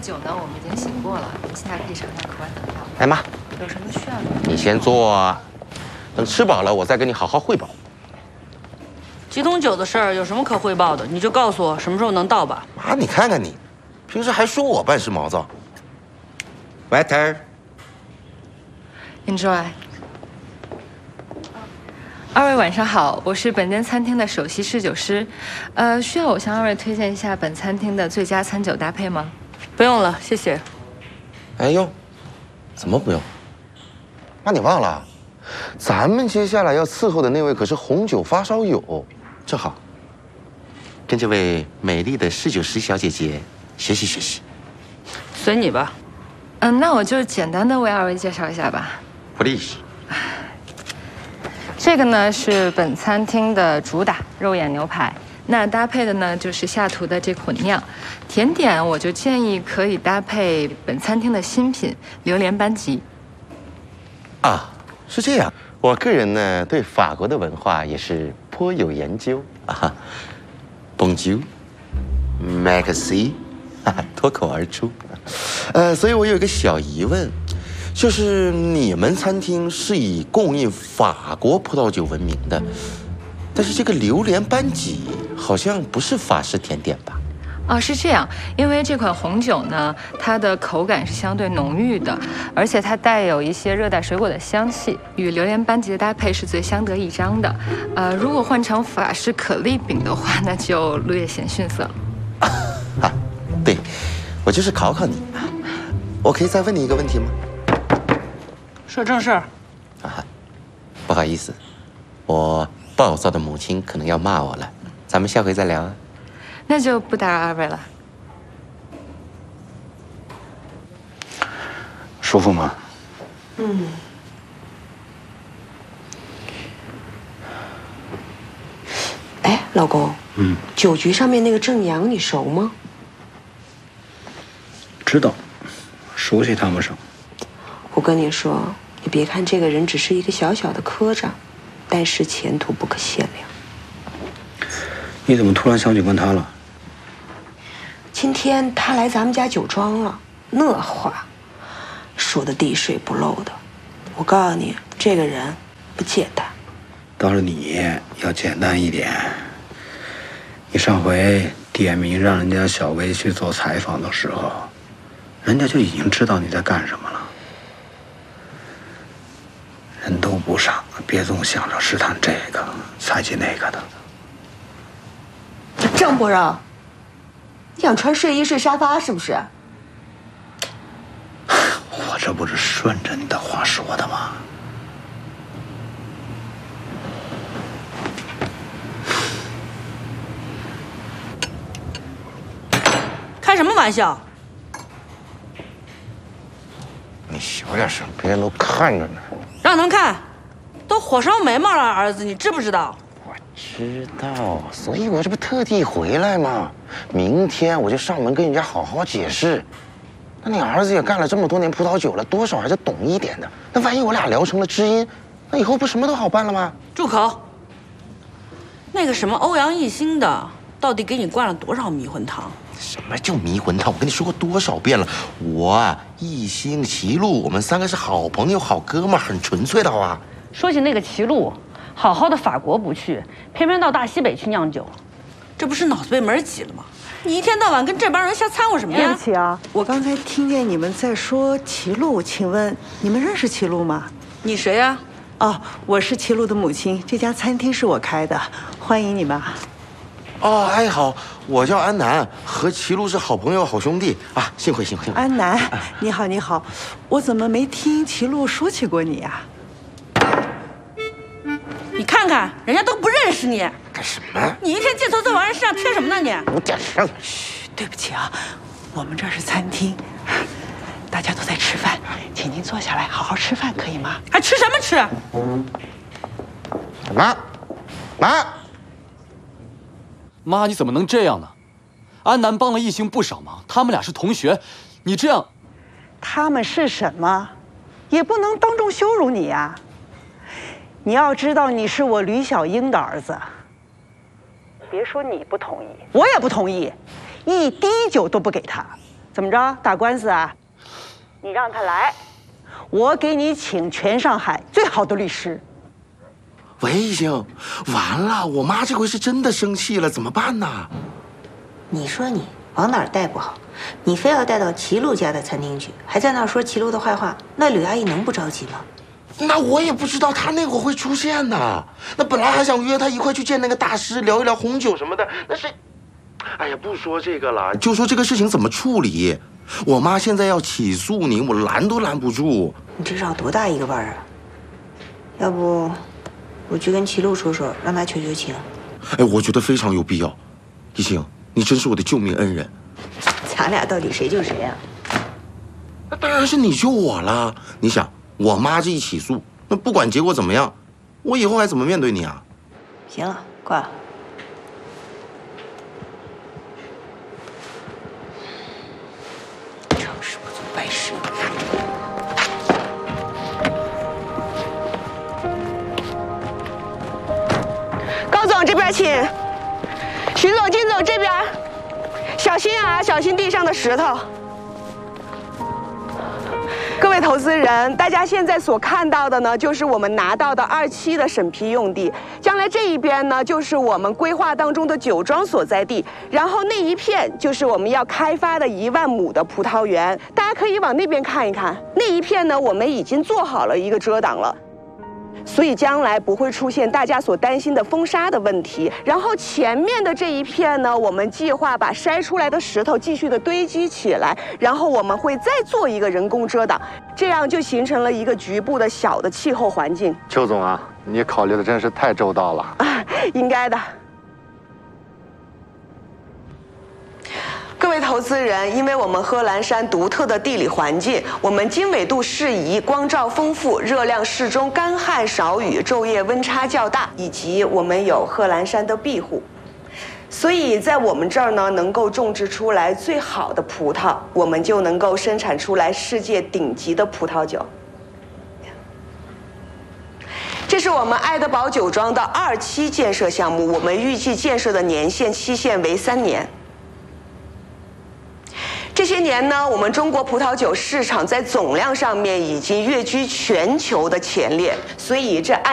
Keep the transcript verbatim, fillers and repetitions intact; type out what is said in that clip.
酒呢，我们已经醒过了，您现在可以尝尝口感很好。 哎妈， 有什么需要的？ 你先坐，等吃饱了我再跟你好好汇报。 几桶酒的事儿有什么可汇报的？你就告诉我什么时候能到吧。 妈，你看看你，平时还说我办事毛躁。Waiter， Enjoy。二位晚上好，我是本间餐厅的首席侍酒师，呃，需要我向二位推荐一下本餐厅的最佳餐酒搭配吗？ 不用了，谢谢。 哎呦，怎么不用？妈，你忘了，咱们接下来要伺候的那位可是红酒发烧友，正好跟这位美丽的侍酒师小姐姐学习学习。 随你吧。 嗯，那我就简单的为二位介绍一下吧。 Please。 这个呢是本餐厅的主打肉眼牛排，那搭配的呢就是下图的这混酿。甜点我就建议可以搭配本餐厅的新品榴莲班戟。 啊，是这样。我个人呢对法国的文化也是颇有研究啊。Bonjour，Merci， 脱口而出。呃，所以我有一个小疑问。就是你们餐厅是以供应法国葡萄酒闻名的，但是这个榴莲班戟好像不是法式甜点吧？ 哦，是这样，因为这款红酒呢，它的口感是相对浓郁的，而且它带有一些热带水果的香气，与榴莲班戟的搭配是最相得益彰的。呃，如果换成法式可丽饼的话，那就略显逊色了。 啊，对，我就是考考你，我可以再问你一个问题吗？ 说正事儿。 啊，不好意思，我暴躁的母亲可能要骂我了，咱们下回再聊啊。 那就不打扰二位了。 舒服吗？ 嗯。哎，老公。嗯。酒局上面那个郑阳，你熟吗？ 知道，熟悉谈不上。 我跟你说。你别看这个人只是一个小小的科长，但是前途不可限量。 你怎么突然想起问他了？ 今天他来咱们家酒庄了，那话说的滴水不漏的。我告诉你，这个人不简单。 倒是你要简单一点。你上回点名让人家小薇去做采访的时候，人家就已经知道你在干什么了。人都不傻，别总想着试探这个猜忌那个的。 张伯让，你想穿睡衣睡沙发是不是？ 我这不是顺着你的话说的吗？ 开什么玩笑？ 你小点声，别人都看着呢。 让他们看，都火烧眉毛了，儿子，你知不知道？ 我知道，所以我这不特地回来吗？明天我就上门跟人家好好解释。那你儿子也干了这么多年葡萄酒了，多少还是懂一点的。那万一我俩聊成了知音，那以后不什么都好办了吗？ 住口！那个什么欧阳一兴的，到底给你灌了多少迷魂汤？ 什么叫迷魂汤？我跟你说过多少遍了，我啊，一兴、齐路，我们三个是好朋友、好哥们，很纯粹的，好吧？ 说起那个齐路，好好的法国不去，偏偏到大西北去酿酒，这不是脑子被门挤了吗？你一天到晚跟这帮人瞎掺和什么呀？ 对不起啊，我刚才听见你们在说齐路，请问你们认识齐路吗？ 你谁呀？ 哦，我是齐路的母亲，这家餐厅是我开的，欢迎你们啊。 哦，哎好，我叫安南，和齐路是好朋友、好兄弟啊，幸会幸会。 安南，你好你好，我怎么没听齐路说起过你啊？ 你看看，人家都不认识你， 干什么？ 你一天净从这玩意儿身上贴什么呢你？ 有点声。 嘘，对不起啊，我们这是餐厅，大家都在吃饭，请您坐下来好好吃饭，可以吗？ 还吃什么吃？ 妈，妈。 妈，你怎么能这样呢？安南帮了一兴不少忙，他们俩是同学，你这样， 他们是什么，也不能当众羞辱你呀。你要知道，你是我吕小英的儿子。别说你不同意，我也不同意，一滴酒都不给他。 怎么着，打官司啊？你让他来，我给你请全上海最好的律师。 喂，一星，完了，我妈这回是真的生气了，怎么办呢？ 你说你往哪儿带不好，你非要带到齐路家的餐厅去，还在那儿说齐路的坏话，那吕阿姨能不着急吗？ 那我也不知道她那会儿会出现呢。那本来还想约她一块去见那个大师，聊一聊红酒什么的。那是，哎呀，不说这个了，就说这个事情怎么处理。我妈现在要起诉你，我拦都拦不住。 你这绕多大一个弯啊？要不，我去跟齐路说说，让他求求情。 哎，我觉得非常有必要。一星，你真是我的救命恩人。 咱俩到底谁救谁啊？ 那当然是你救我了。你想，我妈这一起诉，那不管结果怎么样，我以后还怎么面对你啊？ 行了，挂了。成事不足败事有余。 高总这边请，徐总、金总这边，小心啊，小心地上的石头。各位投资人，大家现在所看到的呢，就是我们拿到的二期的审批用地。将来这一边呢，就是我们规划当中的酒庄所在地，然后那一片就是我们要开发的一万亩的葡萄园。大家可以往那边看一看，那一片呢，我们已经做好了一个遮挡了。所以将来不会出现大家所担心的风沙的问题。然后前面的这一片呢，我们计划把筛出来的石头继续的堆积起来，然后我们会再做一个人工遮挡，这样就形成了一个局部的小的气候环境。 邱总啊，你考虑的真是太周到了。 啊，应该的。各位投资人，因为我们贺兰山独特的地理环境，我们经纬度适宜，光照丰富，热量适中，干旱少雨，昼夜温差较大，以及我们有贺兰山的庇护，所以在我们这儿呢，能够种植出来最好的葡萄，我们就能够生产出来世界顶级的葡萄酒。这是我们爱德堡酒庄的二期建设项目，我们预计建设的年限期限为三年。这些年呢，我们中国葡萄酒市场在总量上面已经跃居全球的前列，所以这按